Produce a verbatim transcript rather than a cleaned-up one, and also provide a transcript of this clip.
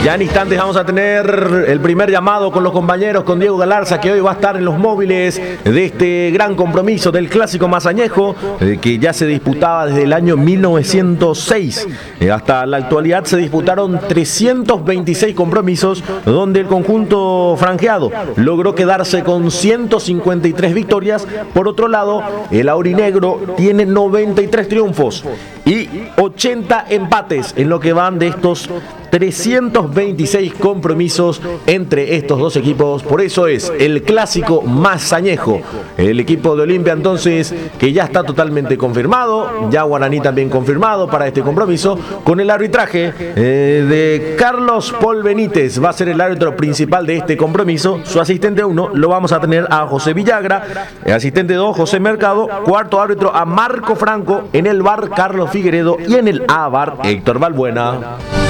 Ya en instantes vamos a tener el primer llamado con los compañeros, con Diego Galarza, que hoy va a estar en los móviles de este gran compromiso del Clásico Mazañejo, eh, que ya se disputaba desde el año mil novecientos seis. Eh, hasta la actualidad se disputaron trescientos veintiséis compromisos, donde el conjunto franjeado logró quedarse con ciento cincuenta y tres victorias. Por otro lado, el aurinegro tiene noventa y tres triunfos y ochenta empates en lo que van de estos trescientos veintiséis compromisos entre estos dos equipos. Por eso es el Clásico Mazañejo. El equipo de Olimpia, entonces, que ya está totalmente confirmado, ya Guaraní también confirmado para este compromiso, con el arbitraje eh, de Carlos Paul Benítez. Va a ser el árbitro principal de este compromiso. Su asistente uno lo vamos a tener a José Villagra, el asistente dos José Mercado, cuarto árbitro a Marco Franco, en el V A R Carlos Figueredo y en el A V A R Héctor Balbuena.